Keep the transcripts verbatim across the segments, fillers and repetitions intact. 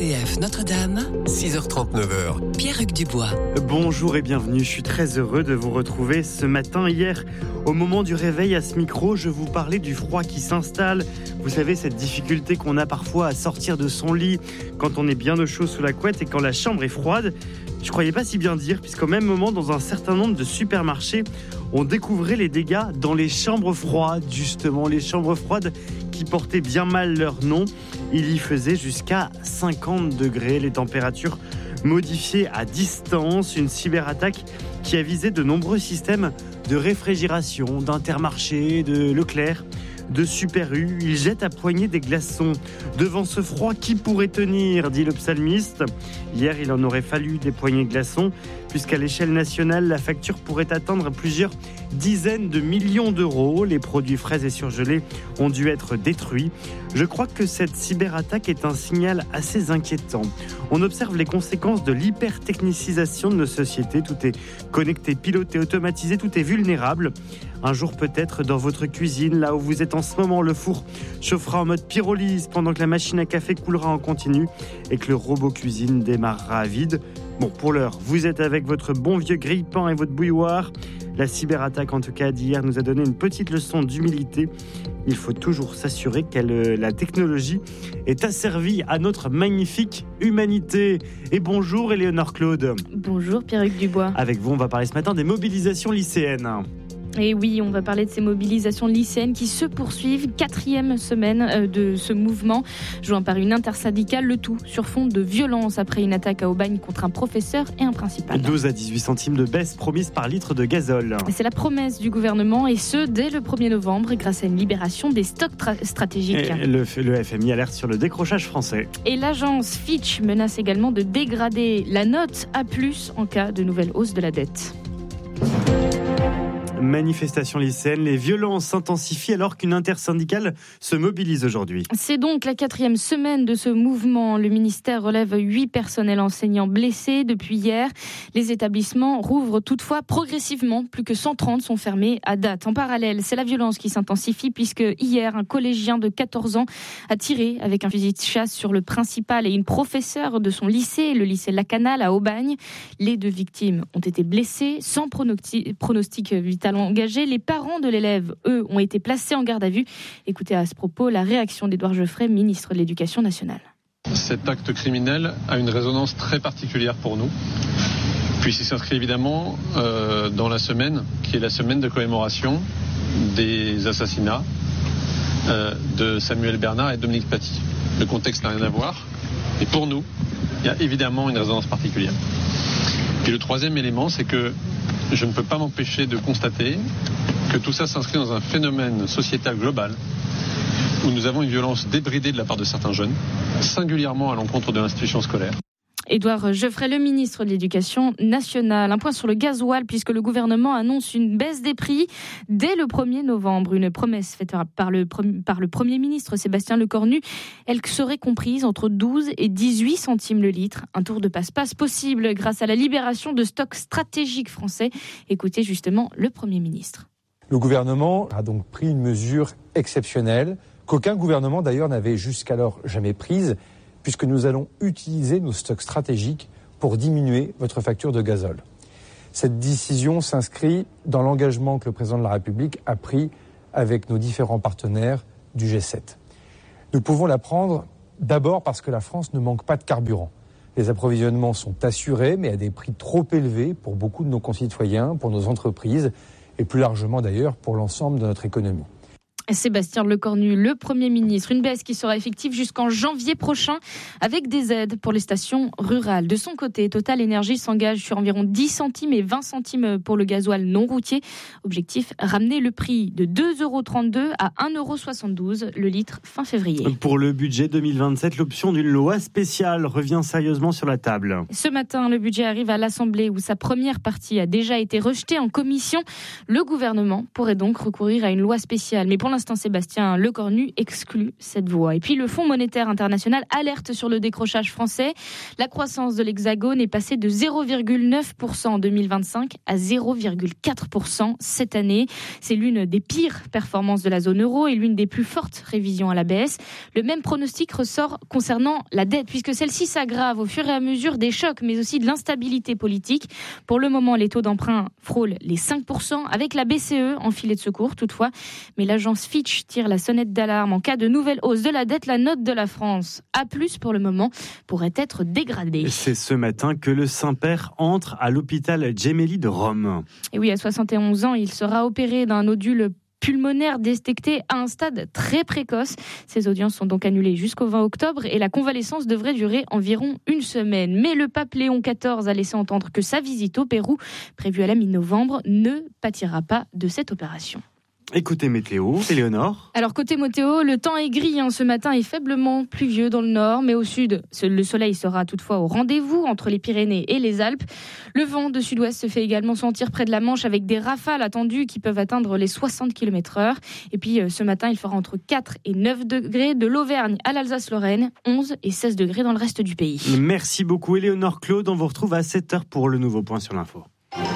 C F Notre-Dame, six heures trente-neuf heures. Pierre-Hugues Dubois. Bonjour et bienvenue, je suis très heureux de vous retrouver ce matin. Hier, au moment du réveil à ce micro, je vous parlais du froid qui s'installe. Vous savez, cette difficulté qu'on a parfois à sortir de son lit quand on est bien au chaud sous la couette et quand la chambre est froide. Je croyais pas si bien dire, puisqu'au même moment, dans un certain nombre de supermarchés, on découvrait les dégâts dans les chambres froides, justement, les chambres froides qui portaient bien mal leur nom. Il y faisait jusqu'à cinquante degrés, les températures modifiées à distance, une cyberattaque qui a visé de nombreux systèmes de réfrigération, d'Intermarché, de Leclerc, de Super U. Il jette à poignée des glaçons. Devant ce froid, qui pourrait tenir, dit le psalmiste. Hier, il en aurait fallu des poignées de glaçons, puisqu'à l'échelle nationale, la facture pourrait atteindre plusieurs dizaines de millions d'euros. Les produits frais et surgelés ont dû être détruits. Je crois que cette cyberattaque est un signal assez inquiétant. On observe les conséquences de l'hypertechnicisation de nos sociétés. Tout est connecté, piloté, automatisé, tout est vulnérable. Un jour peut-être dans votre cuisine, là où vous êtes en ce moment, le four chauffera en mode pyrolyse pendant que la machine à café coulera en continu et que le robot cuisine démarrera à vide. Bon, pour l'heure, vous êtes avec votre bon vieux grille-pain et votre bouilloire. La cyberattaque, en tout cas d'hier, nous a donné une petite leçon d'humilité. Il faut toujours s'assurer que la technologie est asservie à notre magnifique humanité. Et bonjour Éléonore Claude. Bonjour Pierre-Hugues Dubois. Avec vous, on va parler ce matin des mobilisations lycéennes. Et oui, on va parler de ces mobilisations lycéennes qui se poursuivent, quatrième semaine de ce mouvement, joint par une intersyndicale, le tout sur fond de violence après une attaque à Aubagne contre un professeur et un principal. douze à dix-huit centimes de baisse promise par litre de gazole. C'est la promesse du gouvernement et ce, dès le premier novembre, grâce à une libération des stocks tra- stratégiques. Et le, le F M I alerte sur le décrochage français. Et l'agence Fitch menace également de dégrader la note A plus, en cas de nouvelle hausse de la dette. Manifestation lycéenne, les violences s'intensifient alors qu'une intersyndicale se mobilise aujourd'hui. C'est donc la quatrième semaine de ce mouvement. Le ministère relève huit personnels enseignants blessés depuis hier. Les établissements rouvrent toutefois progressivement. Plus que cent trente sont fermés à date. En parallèle, c'est la violence qui s'intensifie puisque hier, un collégien de quatorze ans a tiré avec un fusil de chasse sur le principal et une professeure de son lycée, le lycée Lacanal à Aubagne. Les deux victimes ont été blessées sans pronostic vital engagé. Les parents de l'élève, eux, ont été placés en garde à vue. Écoutez à ce propos la réaction d'Édouard Geoffrey, ministre de l'Éducation nationale. Cet acte criminel a une résonance très particulier pour nous, puisqu'il s'inscrit évidemment euh, dans la semaine, qui est la semaine de commémoration des assassinats euh, de Samuel Bernard et Dominique Paty. Le contexte n'a rien à voir, et pour nous, il y a évidemment une résonance particulière. Et le troisième élément, c'est que je ne peux pas m'empêcher de constater que tout ça s'inscrit dans un phénomène sociétal global où nous avons une violence débridée de la part de certains jeunes, singulièrement à l'encontre de l'institution scolaire. Édouard Geoffrey, le ministre de l'Éducation nationale. Un point sur le gasoil, puisque le gouvernement annonce une baisse des prix dès le premier novembre. Une promesse faite par le, par le Premier ministre Sébastien Lecornu. Elle serait comprise entre douze et dix-huit centimes le litre. Un tour de passe-passe possible grâce à la libération de stocks stratégiques français. Écoutez justement le Premier ministre. Le gouvernement a donc pris une mesure exceptionnelle, qu'aucun gouvernement d'ailleurs n'avait jusqu'alors jamais prise, puisque nous allons utiliser nos stocks stratégiques pour diminuer votre facture de gazole. Cette décision s'inscrit dans l'engagement que le président de la République a pris avec nos différents partenaires du G sept. Nous pouvons la prendre d'abord parce que la France ne manque pas de carburant. Les approvisionnements sont assurés, mais à des prix trop élevés pour beaucoup de nos concitoyens, pour nos entreprises et plus largement d'ailleurs pour l'ensemble de notre économie. Sébastien Lecornu, le Premier ministre. Une baisse qui sera effective jusqu'en janvier prochain avec des aides pour les stations rurales. De son côté, Total Énergie s'engage sur environ dix centimes et vingt centimes pour le gasoil non routier. Objectif, ramener le prix de deux euros trente-deux à un euro soixante-douze le litre fin février. Pour le budget deux mille vingt-sept, l'option d'une loi spéciale revient sérieusement sur la table. Ce matin, le budget arrive à l'Assemblée où sa première partie a déjà été rejetée en commission. Le gouvernement pourrait donc recourir à une loi spéciale. Mais pour l'instant, Sébastien Lecornu exclut cette voie. Et puis le Fonds monétaire international alerte sur le décrochage français. La croissance de l'Hexagone est passée de zéro virgule neuf pour cent en deux mille vingt-cinq à zéro virgule quatre pour cent cette année. C'est l'une des pires performances de la zone euro et l'une des plus fortes révisions à la baisse. Le même pronostic ressort concernant la dette, puisque celle-ci s'aggrave au fur et à mesure des chocs, mais aussi de l'instabilité politique. Pour le moment, les taux d'emprunt frôlent les cinq pour cent, avec la B C E en filet de secours toutefois. Mais l'agence Fitch tire la sonnette d'alarme. En cas de nouvelle hausse de la dette, la note de la France, A plus pour le moment, pourrait être dégradée. C'est ce matin que le Saint-Père entre à l'hôpital Gemelli de Rome. Et oui, à soixante et onze ans, il sera opéré d'un nodule pulmonaire détecté à un stade très précoce. Ces audiences sont donc annulées jusqu'au vingt octobre et la convalescence devrait durer environ une semaine. Mais le pape Léon quatorze a laissé entendre que sa visite au Pérou, prévue à la mi-novembre, ne pâtira pas de cette opération. Écoutez météo, Éléonore. Alors côté météo, le temps est gris hein, ce matin et faiblement pluvieux dans le nord, mais au sud, le soleil sera toutefois au rendez-vous entre les Pyrénées et les Alpes. Le vent de sud-ouest se fait également sentir près de la Manche avec des rafales attendues qui peuvent atteindre les soixante kilomètres heure. Et puis ce matin, il fera entre quatre et neuf degrés de l'Auvergne à l'Alsace-Lorraine, onze et seize degrés dans le reste du pays. Merci beaucoup Éléonore Claude, on vous retrouve à sept heures pour le nouveau point sur l'info.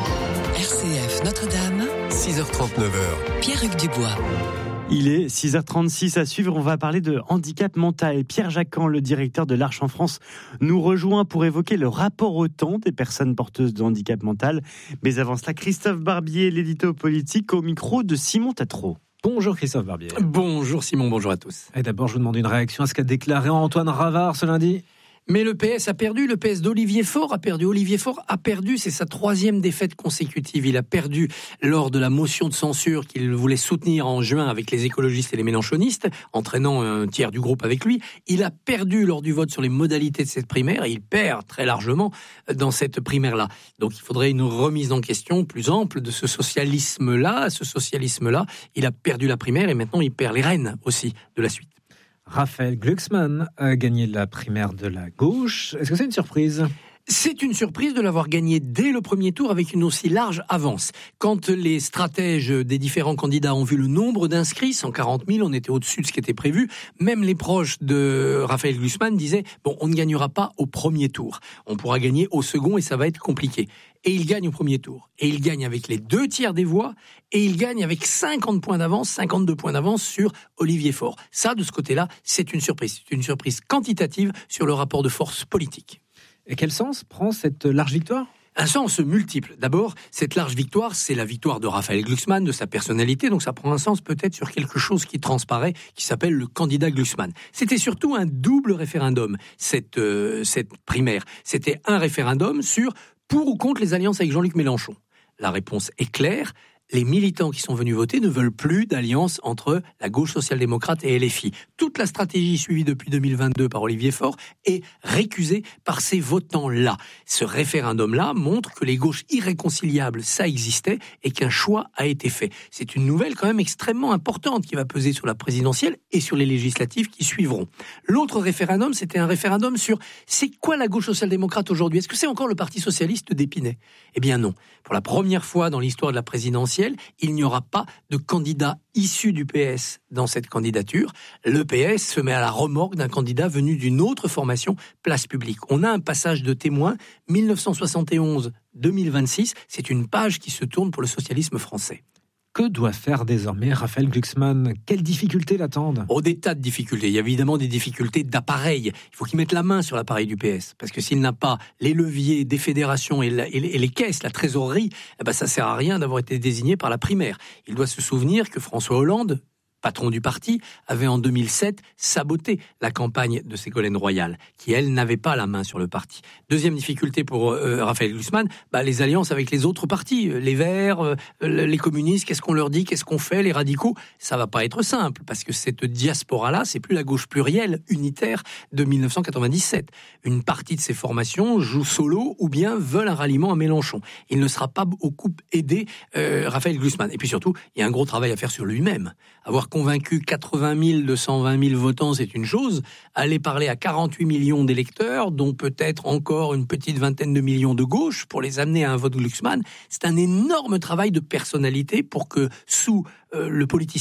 R C F Notre-Dame, six heures trente-neuf. Pierre-Hugues Dubois. Il est six heures trente-six à suivre, on va parler de handicap mental. Pierre Jacquan, le directeur de l'Arche en France, nous rejoint pour évoquer le rapport au temps des personnes porteuses de handicap mental. Mais avant cela, Christophe Barbier, l'édito politique, au micro de Simon Tatro. Bonjour Christophe Barbier. Bonjour Simon, bonjour à tous. Et d'abord, je vous demande une réaction à ce qu'a déclaré Antoine Ravard ce lundi. Mais le P S a perdu, le P S d'Olivier Faure a perdu. Olivier Faure a perdu, c'est sa troisième défaite consécutive. Il a perdu lors de la motion de censure qu'il voulait soutenir en juin avec les écologistes et les mélenchonistes, entraînant un tiers du groupe avec lui. Il a perdu lors du vote sur les modalités de cette primaire et il perd très largement dans cette primaire-là. Donc il faudrait une remise en question plus ample de ce socialisme-là. Ce socialisme-là, il a perdu la primaire et maintenant il perd les rênes aussi de la suite. Raphaël Glucksmann a gagné la primaire de la gauche. Est-ce que c'est une surprise ? C'est une surprise de l'avoir gagné dès le premier tour avec une aussi large avance. Quand les stratèges des différents candidats ont vu le nombre d'inscrits, cent quarante mille, on était au-dessus de ce qui était prévu, même les proches de Raphaël Glucksmann disaient « bon, on ne gagnera pas au premier tour, on pourra gagner au second et ça va être compliqué ». Et il gagne au premier tour. Et il gagne avec les deux tiers des voix. Et il gagne avec cinquante points d'avance, cinquante-deux points d'avance sur Olivier Faure. Ça, de ce côté-là, c'est une surprise. C'est une surprise quantitative sur le rapport de force politique. Et quel sens prend cette large victoire ? Un sens multiple. D'abord, cette large victoire, c'est la victoire de Raphaël Glucksmann, de sa personnalité, donc ça prend un sens peut-être sur quelque chose qui transparaît, qui s'appelle le candidat Glucksmann. C'était surtout un double référendum, cette, euh, cette primaire. C'était un référendum sur pour ou contre les alliances avec Jean-Luc Mélenchon. La réponse est claire. Les militants qui sont venus voter ne veulent plus d'alliance entre la gauche social-démocrate et L F I. Toute la stratégie suivie depuis deux mille vingt-deux par Olivier Faure est récusée par ces votants-là. Ce référendum-là montre que les gauches irréconciliables, ça existait et qu'un choix a été fait. C'est une nouvelle quand même extrêmement importante qui va peser sur la présidentielle et sur les législatives qui suivront. L'autre référendum, c'était un référendum sur c'est quoi la gauche social-démocrate aujourd'hui ? Est-ce que c'est encore le Parti socialiste d'Épinay ? Eh bien non. Pour la première fois dans l'histoire de la présidentielle, il n'y aura pas de candidat issu du P S dans cette candidature. Le P S se met à la remorque d'un candidat venu d'une autre formation, Place Publique. On a un passage de témoin, dix-neuf cent soixante et onze à deux mille vingt-six. C'est une page qui se tourne pour le socialisme français. Que doit faire désormais Raphaël Glucksmann ? Quelles difficultés l'attendent ? Oh, des tas de difficultés. Il y a évidemment des difficultés d'appareil. Il faut qu'il mette la main sur l'appareil du P S. Parce que s'il n'a pas les leviers des fédérations et, la, et, les, et les caisses, la trésorerie, eh ben ça ne sert à rien d'avoir été désigné par la primaire. Il doit se souvenir que François Hollande, patron du parti, avait en deux mille sept saboté la campagne de Ségolène Royal, qui, elle, n'avait pas la main sur le parti. Deuxième difficulté pour euh, Raphaël Glucksmann, bah, les alliances avec les autres partis, les Verts, euh, les communistes, qu'est-ce qu'on leur dit, qu'est-ce qu'on fait, les radicaux, ça va pas être simple, parce que cette diaspora-là, c'est plus la gauche plurielle, unitaire de dix-neuf cent quatre-vingt-dix-sept. Une partie de ces formations joue solo ou bien veulent un ralliement à Mélenchon. Il ne sera pas beaucoup aidé, euh, Raphaël Glucksmann. Et puis surtout, il y a un gros travail à faire sur lui-même. Avoir convaincu quatre-vingt mille de cent vingt mille votants, c'est une chose. Aller parler à quarante-huit millions d'électeurs, dont peut-être encore une petite vingtaine de millions de gauche, pour les amener à un vote Glucksmann, c'est un énorme travail de personnalité pour que, sous euh, le politicien,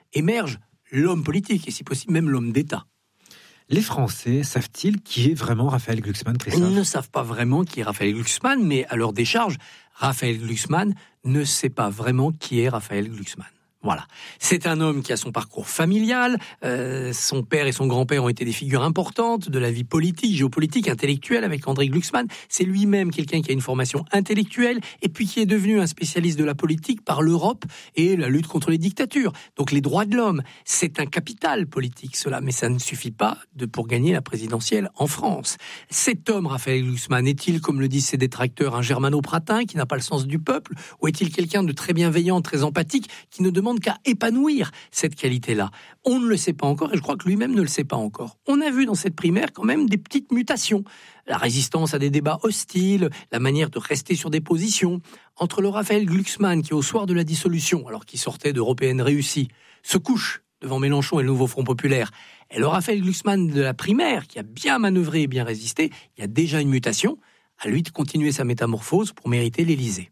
émerge l'homme politique, et si possible même l'homme d'État. Les Français savent-ils qui est vraiment Raphaël Glucksmann, Christophe ? Ils ne savent pas vraiment qui est Raphaël Glucksmann, mais à leur décharge, Raphaël Glucksmann ne sait pas vraiment qui est Raphaël Glucksmann. Voilà. C'est un homme qui a son parcours familial. Euh, son père et son grand-père ont été des figures importantes de la vie politique, géopolitique, intellectuelle avec André Glucksmann. C'est lui-même quelqu'un qui a une formation intellectuelle et puis qui est devenu un spécialiste de la politique par l'Europe et la lutte contre les dictatures. Donc les droits de l'homme, c'est un capital politique cela, mais ça ne suffit pas de, pour gagner la présidentielle en France. Cet homme, Raphaël Glucksmann, est-il, comme le disent ses détracteurs, un germano-pratin qui n'a pas le sens du peuple, ou est-il quelqu'un de très bienveillant, très empathique, qui ne demande qu'à épanouir cette qualité-là? On ne le sait pas encore, et je crois que lui-même ne le sait pas encore. On a vu dans cette primaire quand même des petites mutations. La résistance à des débats hostiles, la manière de rester sur des positions. Entre le Raphaël Glucksmann qui, au soir de la dissolution, alors qu'il sortait d'Européenne réussie, se couche devant Mélenchon et le nouveau Front populaire, et le Raphaël Glucksmann de la primaire, qui a bien manœuvré et bien résisté, il y a déjà une mutation. À lui de continuer sa métamorphose pour mériter l'Élysée.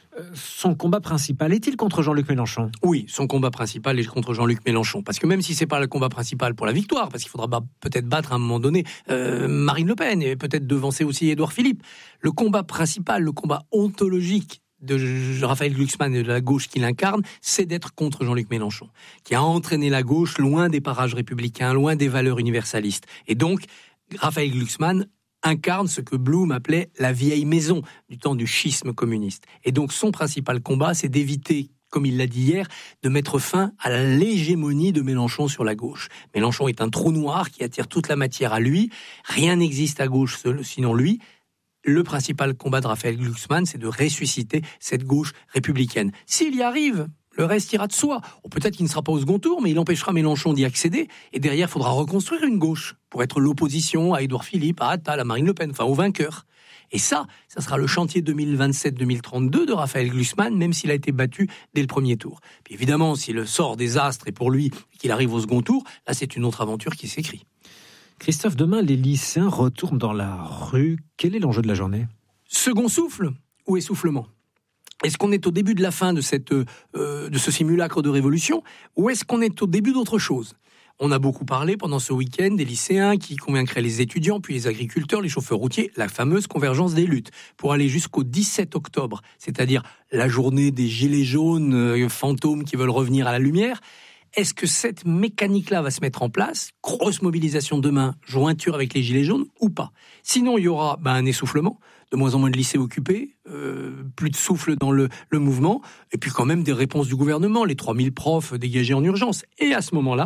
Son combat principal est-il contre Jean-Luc Mélenchon ? Oui, son combat principal est contre Jean-Luc Mélenchon. Parce que même si c'est pas le combat principal pour la victoire, parce qu'il faudra bah, peut-être battre à un moment donné euh, Marine Le Pen et peut-être devancer aussi Édouard Philippe, le combat principal, le combat ontologique de Raphaël Glucksmann et de la gauche qu'il incarne, c'est d'être contre Jean-Luc Mélenchon, qui a entraîné la gauche loin des parages républicains, loin des valeurs universalistes. Et donc, Raphaël Glucksmann incarne ce que Blum appelait la vieille maison du temps du schisme communiste. Et donc son principal combat, c'est d'éviter, comme il l'a dit hier, de mettre fin à l'hégémonie de Mélenchon sur la gauche. Mélenchon est un trou noir qui attire toute la matière à lui. Rien n'existe à gauche seul, sinon lui. Le principal combat de Raphaël Glucksmann, c'est de ressusciter cette gauche républicaine. S'il y arrive, le reste ira de soi. Ou peut-être qu'il ne sera pas au second tour, mais il empêchera Mélenchon d'y accéder. Et derrière, il faudra reconstruire une gauche pour être l'opposition à Édouard Philippe, à Attal, à Marine Le Pen, enfin au vainqueur. Et ça, ça sera le chantier deux mille vingt-sept deux mille trente-deux de Raphaël Glucksmann, même s'il a été battu dès le premier tour. Puis évidemment, si le sort des astres est pour lui et qu'il arrive au second tour, là, c'est une autre aventure qui s'écrit. Christophe, demain, les lycéens retournent dans la rue. Quel est l'enjeu de la journée ? Second souffle ou essoufflement ? Est-ce qu'on est au début de la fin de, cette, euh, de ce simulacre de révolution, ou est-ce qu'on est au début d'autre chose ? On a beaucoup parlé pendant ce week-end des lycéens qui convaincraient les étudiants, puis les agriculteurs, les chauffeurs routiers, la fameuse convergence des luttes, pour aller jusqu'au dix-sept octobre, c'est-à-dire la journée des gilets jaunes, euh, fantômes qui veulent revenir à la lumière. Est-ce que cette mécanique-là va se mettre en place ? Grosse mobilisation demain, jointure avec les gilets jaunes ou pas ? Sinon, il y aura ben, un essoufflement, de moins en moins de lycées occupés, euh, plus de souffle dans le, le mouvement, et puis quand même des réponses du gouvernement, les trois mille profs dégagés en urgence. Et à ce moment-là,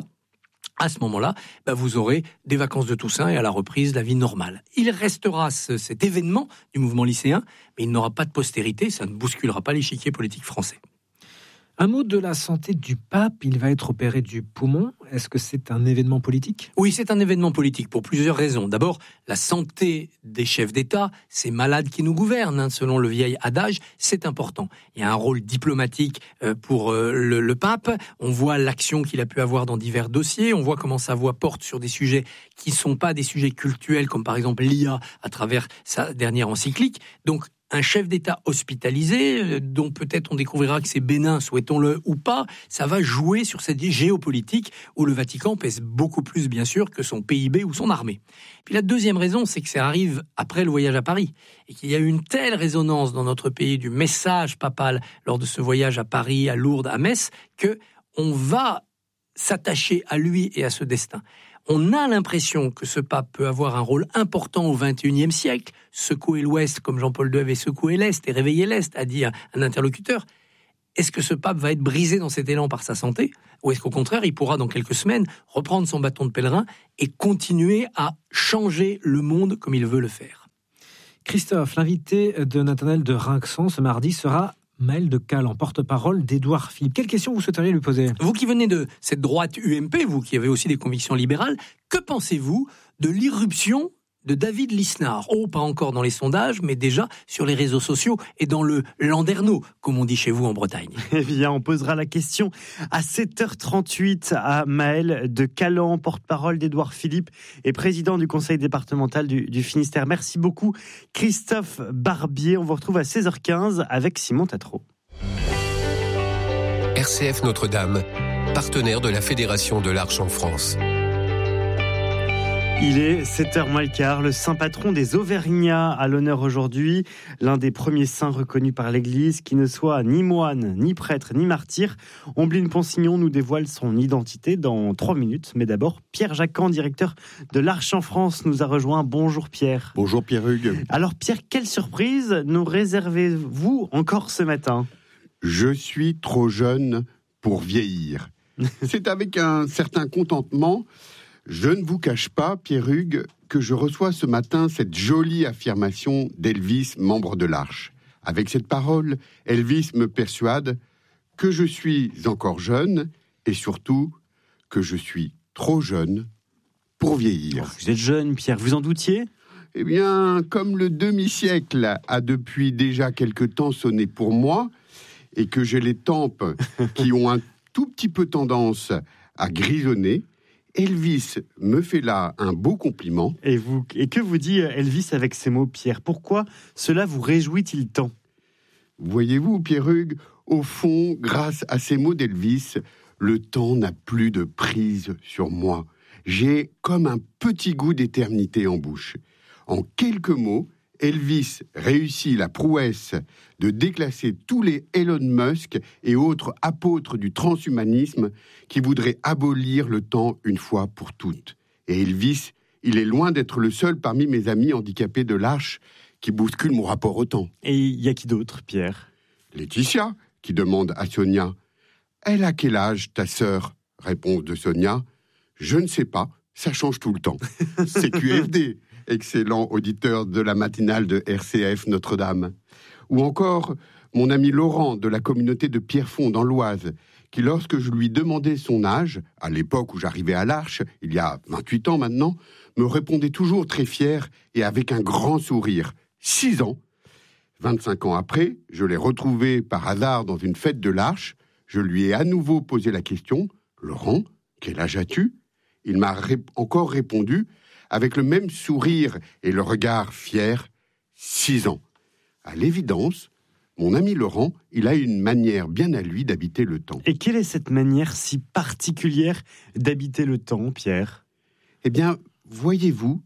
à ce moment-là, ben vous aurez des vacances de Toussaint et à la reprise la vie normale. Il restera ce, cet événement du mouvement lycéen, mais il n'aura pas de postérité, ça ne bousculera pas l'échiquier politique français. Un mot de la santé du pape, il va être opéré du poumon. Est-ce que c'est un événement politique ? Oui, c'est un événement politique pour plusieurs raisons. D'abord, la santé des chefs d'État, ces malades qui nous gouvernent, hein, selon le vieil adage, c'est important. Il y a un rôle diplomatique euh, pour euh, le, le pape. On voit l'action qu'il a pu avoir dans divers dossiers. On voit comment sa voix porte sur des sujets qui ne sont pas des sujets cultuels, comme par exemple l'I A à travers sa dernière encyclique. Donc, un chef d'État hospitalisé, dont peut-être on découvrira que c'est bénin, souhaitons-le ou pas, ça va jouer sur cette géopolitique où le Vatican pèse beaucoup plus, bien sûr, que son P I B ou son armée. Puis la deuxième raison, c'est que ça arrive après le voyage à Paris et qu'il y a eu une telle résonance dans notre pays du message papal lors de ce voyage à Paris, à Lourdes, à Metz, que on va s'attacher à lui et à ce destin. On a l'impression que ce pape peut avoir un rôle important au vingt et unième siècle, secouer l'Ouest comme Jean-Paul deux avait secoué l'Est et réveillé l'Est, a dit un interlocuteur. Est-ce que ce pape va être brisé dans cet élan par sa santé ? Ou est-ce qu'au contraire, il pourra dans quelques semaines reprendre son bâton de pèlerin et continuer à changer le monde comme il veut le faire ? Christophe, l'invité de Nathanaël de Rinxan ce mardi sera Maël de Calle, en porte-parole d'Édouard Philippe. Quelle question vous souhaiteriez lui poser ? Vous qui venez de cette droite U M P, vous qui avez aussi des convictions libérales, que pensez-vous de l'irruption de David Lisnard ? Oh, pas encore dans les sondages, mais déjà sur les réseaux sociaux et dans le landerneau, comme on dit chez vous en Bretagne. Eh bien, on posera la question à sept heures trente-huit à Maël de Calan, porte-parole d'Édouard Philippe et président du conseil départemental du, du Finistère. Merci beaucoup, Christophe Barbier. On vous retrouve à seize heures quinze avec Simon Tatro. R C F Notre-Dame, partenaire de la Fédération de l'Arche en France. Il est sept heures moins le quart, le saint patron des Auvergnats à l'honneur aujourd'hui, l'un des premiers saints reconnus par l'Église, qui ne soit ni moine, ni prêtre, ni martyr. Ombline Ponsignon nous dévoile son identité dans trois minutes. Mais d'abord, Pierre Jacquan, directeur de l'Arche en France, nous a rejoint. Bonjour Pierre. Bonjour Pierre-Hugues. Alors Pierre, quelle surprise nous réservez-vous encore ce matin ? Je suis trop jeune pour vieillir. C'est avec un certain contentement. Je ne vous cache pas, Pierre-Hugues, que je reçois ce matin cette jolie affirmation d'Elvis, membre de l'Arche. Avec cette parole, Elvis me persuade que je suis encore jeune et surtout que je suis trop jeune pour vieillir. Oh, vous êtes jeune, Pierre, vous en doutiez ? Eh bien, comme le demi-siècle a depuis déjà quelque temps sonné pour moi et que j'ai les tempes qui ont un tout petit peu tendance à grisonner, Elvis me fait là un beau compliment. Et, vous, et que vous dit Elvis avec ces mots, Pierre ? Pourquoi cela vous réjouit-il tant ? Voyez-vous, Pierre-Hugues, au fond, grâce à ces mots d'Elvis, le temps n'a plus de prise sur moi. J'ai comme un petit goût d'éternité en bouche. En quelques mots, Elvis réussit la prouesse de déclasser tous les Elon Musk et autres apôtres du transhumanisme qui voudraient abolir le temps une fois pour toutes. Et Elvis, il est loin d'être le seul parmi mes amis handicapés de l'Arche qui bouscule mon rapport au temps. Et il y a qui d'autre, Pierre ? Laetitia, qui demande à Sonia. « Elle a quel âge, ta sœur ?» Réponse de Sonia. « Je ne sais pas, ça change tout le temps. » C'est Q F D. Excellent auditeur de la matinale de R C F Notre-Dame. Ou encore mon ami Laurent de la communauté de Pierrefonds dans l'Oise, qui lorsque je lui demandais son âge, à l'époque où j'arrivais à l'Arche, il y a vingt-huit ans maintenant, me répondait toujours très fier et avec un grand sourire. Six ans. vingt-cinq ans après, je l'ai retrouvé par hasard dans une fête de l'Arche. Je lui ai à nouveau posé la question. « Laurent, quel âge as-tu » Il m'a ré- encore répondu avec le même sourire et le regard fier, six ans. À l'évidence, mon ami Laurent, il a une manière bien à lui d'habiter le temps. Et quelle est cette manière si particulière d'habiter le temps, Pierre ? Eh bien, voyez-vous,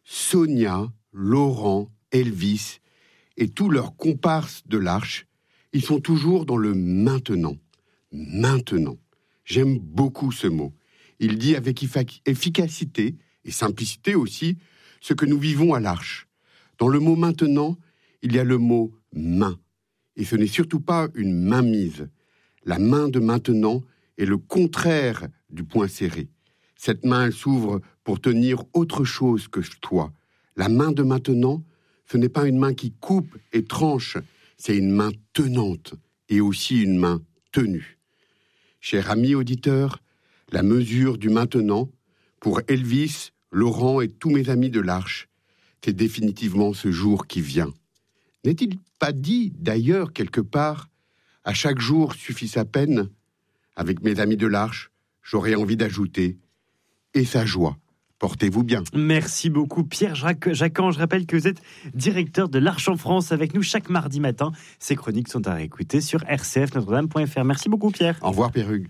Sonia, Laurent, Elvis et tous leurs comparses de l'Arche, ils sont toujours dans le maintenant. Maintenant. J'aime beaucoup ce mot. Il dit avec efficacité et simplicité aussi, ce que nous vivons à l'Arche. Dans le mot « maintenant », il y a le mot « main ». Et ce n'est surtout pas une mainmise. La main de maintenant est le contraire du poing serré. Cette main, elle s'ouvre pour tenir autre chose que toi. La main de maintenant, ce n'est pas une main qui coupe et tranche, c'est une main tenante et aussi une main tenue. Cher ami auditeur, la mesure du maintenant, pour Elvis, Laurent et tous mes amis de l'Arche, c'est définitivement ce jour qui vient. N'est-il pas dit, d'ailleurs, quelque part, à chaque jour suffit sa peine ? Avec mes amis de l'Arche, j'aurais envie d'ajouter « et sa joie ». Portez-vous bien. Merci beaucoup Pierre Jacquan. Je rappelle que vous êtes directeur de l'Arche en France avec nous chaque mardi matin. Ces chroniques sont à réécouter sur r c f notre dame point f r. Merci beaucoup Pierre. Au revoir Pierre-Hugues.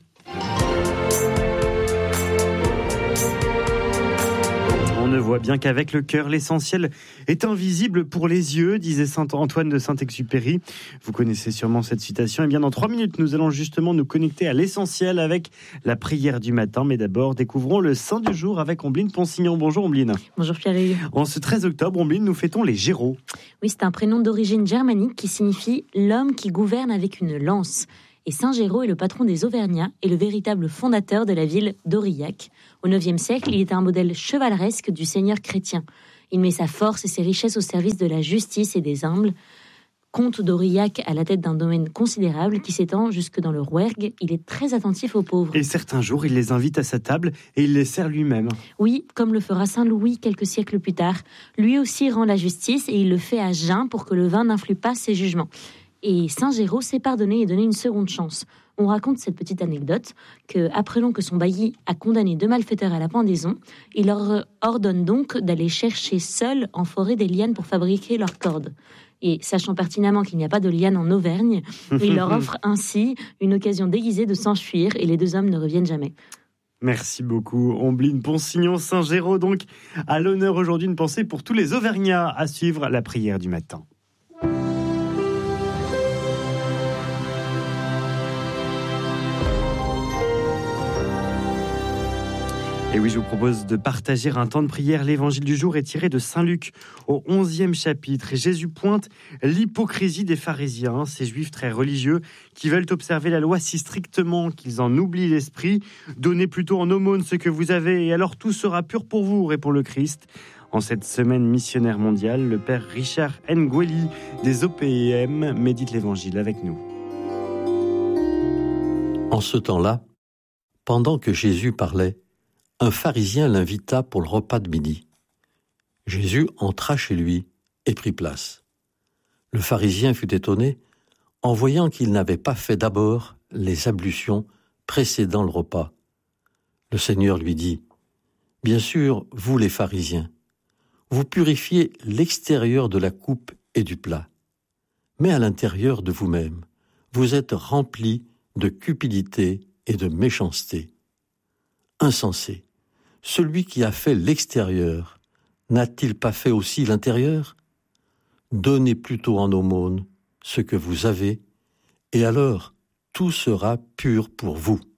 On ne voit bien qu'avec le cœur, l'essentiel est invisible pour les yeux, disait saint Antoine de Saint-Exupéry. Vous connaissez sûrement cette citation. Et bien dans trois minutes, nous allons justement nous connecter à l'essentiel avec la prière du matin. Mais d'abord, découvrons le saint du jour avec Ombline Ponsignon. Bonjour Ombline. Bonjour Pierre-Hugues. En ce treize octobre, Ombline, nous fêtons les Géraud. Oui, c'est un prénom d'origine germanique qui signifie « l'homme qui gouverne avec une lance ». Et Saint Géraud est le patron des Auvergnats et le véritable fondateur de la ville d'Aurillac. Au neuvième siècle, il est un modèle chevaleresque du seigneur chrétien. Il met sa force et ses richesses au service de la justice et des humbles. Comte d'Aurillac à la tête d'un domaine considérable qui s'étend jusque dans le Rouergue, il est très attentif aux pauvres. Et certains jours, il les invite à sa table et il les sert lui-même. Oui, comme le fera Saint Louis quelques siècles plus tard. Lui aussi rend la justice et il le fait à jeun pour que le vin n'influe pas ses jugements. Et Saint Géraud s'est pardonné et donné une seconde chance. On raconte cette petite anecdote que, apprenant que son bailli a condamné deux malfaiteurs à la pendaison, il leur ordonne donc d'aller chercher seuls en forêt des lianes pour fabriquer leurs cordes. Et sachant pertinemment qu'il n'y a pas de liane en Auvergne, il leur offre ainsi une occasion déguisée de s'enfuir et les deux hommes ne reviennent jamais. Merci beaucoup, Ombline Ponsignon, Saint-Géraud. Donc, à l'honneur aujourd'hui, une pensée pour tous les Auvergnats à suivre la prière du matin. Et oui, je vous propose de partager un temps de prière. L'évangile du jour est tiré de Saint Luc au onzième chapitre. Et Jésus pointe l'hypocrisie des pharisiens, ces juifs très religieux qui veulent observer la loi si strictement qu'ils en oublient l'esprit. Donnez plutôt en aumône ce que vous avez et alors tout sera pur pour vous, répond le Christ. En cette semaine missionnaire mondiale, le père Richard Ngueli des O P E M médite l'évangile avec nous. En ce temps-là, pendant que Jésus parlait, un pharisien l'invita pour le repas de midi. Jésus entra chez lui et prit place. Le pharisien fut étonné en voyant qu'il n'avait pas fait d'abord les ablutions précédant le repas. Le Seigneur lui dit : « Bien sûr, vous les pharisiens, vous purifiez l'extérieur de la coupe et du plat, mais à l'intérieur de vous-même, vous êtes remplis de cupidité et de méchanceté. Insensé, celui qui a fait l'extérieur, n'a-t-il pas fait aussi l'intérieur ? Donnez plutôt en aumône ce que vous avez, et alors tout sera pur pour vous.